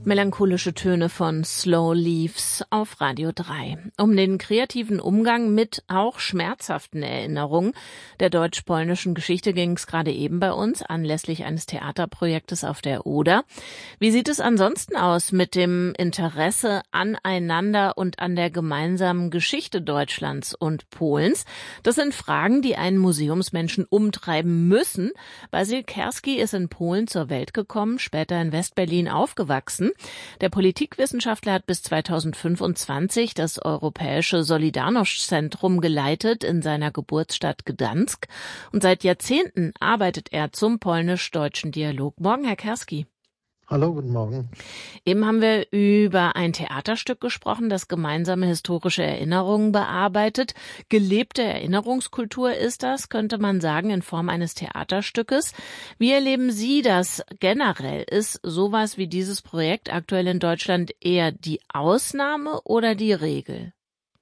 Melancholische Töne von Slow Leaves auf Radio 3. Um den kreativen Umgang mit auch schmerzhaften Erinnerungen der deutsch-polnischen Geschichte ging es gerade eben bei uns anlässlich eines Theaterprojektes auf der Oder. Wie sieht es ansonsten aus mit dem Interesse aneinander und an der gemeinsamen Geschichte Deutschlands und Polens? Das sind Fragen, die einen Museumsmenschen umtreiben müssen. Basil Kerski ist in Polen zur Welt gekommen, später in Westberlin aufgewachsen. Der Politikwissenschaftler hat bis 2025 das Europäische Solidarność-Zentrum geleitet in seiner Geburtsstadt Gdansk. Und seit Jahrzehnten arbeitet er zum polnisch-deutschen Dialog. Morgen, Herr Kerski. Hallo, guten Morgen. Eben haben wir über ein Theaterstück gesprochen, das gemeinsame historische Erinnerungen bearbeitet. Gelebte Erinnerungskultur ist das, könnte man sagen, in Form eines Theaterstückes. Wie erleben Sie das generell? Ist sowas wie dieses Projekt aktuell in Deutschland eher die Ausnahme oder die Regel?